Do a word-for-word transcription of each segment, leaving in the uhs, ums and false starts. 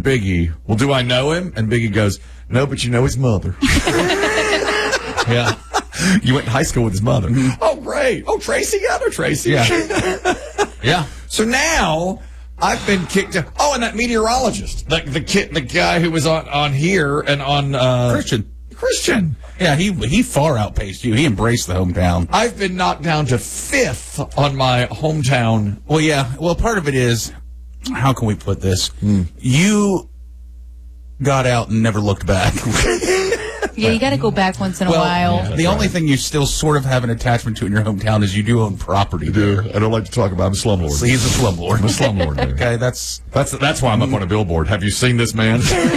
Biggie, well, do I know him? And Biggie goes, no, but you know his mother. Yeah. You went to high school with his mother. Mm-hmm. Oh, great. Oh, Tracy, yeah, I know Tracy. Yeah. Yeah. So now I've been kicked out. Oh, and that meteorologist, the the kid, the guy who was on, on here and on uh, Christian. Christian. Yeah, he he far outpaced you. He embraced the hometown. I've been knocked down to fifth on my hometown. Well, yeah. Well, part of it is, how can we put this? Mm. You got out and never looked back. Yeah, you got to go back once in a well, while. Yeah, the right. only thing you still sort of have an attachment to in your hometown is you do own property. I do. I don't like to talk about. I'm a slumlord. So he's a slumlord. I'm a slumlord. Man. Okay, that's that's that's why I'm up on a billboard. Have you seen this man?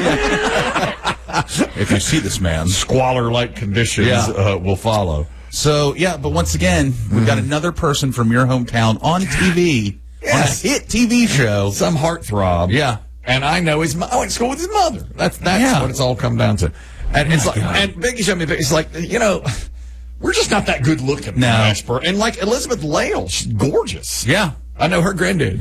If you see this man, squalor-like conditions yeah. uh, will follow. So yeah, but once again, we've mm. got another person from your hometown on T V, yes. on a hit T V show, some heartthrob. Yeah, and I know his. I went to school with his mother. That's that's yeah. what it's all come down to. And it's like, and Biggie showed me, it's like, you know, we're just not that good looking. No. Ashburn. And like Elizabeth Lale, she's gorgeous. Yeah. I know her granddad.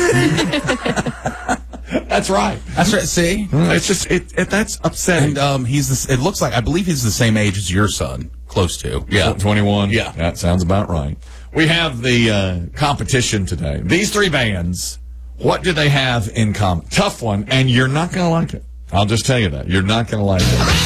That's right. That's right. See? It's just, it, it that's upsetting. And um, he's this, it looks like, I believe he's the same age as your son. Close to. Yeah. twenty-one. Yeah. That sounds about right. We have the uh, competition today. These three bands, what do they have in common? Tough one, and you're not going to like it. I'll just tell you that. You're not going to like it.